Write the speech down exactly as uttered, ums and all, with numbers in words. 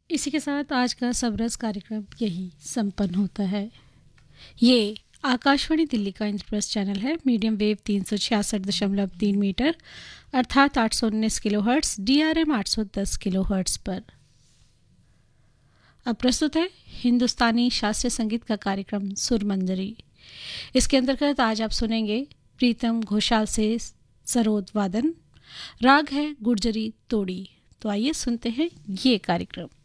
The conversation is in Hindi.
इसी के साथ आज का सबरस कार्यक्रम यही संपन्न होता है। ये आकाशवाणी दिल्ली का इंद्रप्रस्थ चैनल है। मीडियम वेव तीन सौ छियासठ दशमलव तीन मीटर अर्थात आठ सौ उन्नीस kilo hertz, D R M आठ सौ दस किलो हर्ट्स पर। अब प्रस्तुत है हिंदुस्तानी शास्त्रीय संगीत का कार्यक्रम सुरमंजरी। इसके अंतर्गत आज आप सुनेंगे प्रीतम घोषाल से सरोद वादन। राग है गुर्जरी तोड़ी। तो आइए सुनते हैं ये कार्यक्रम।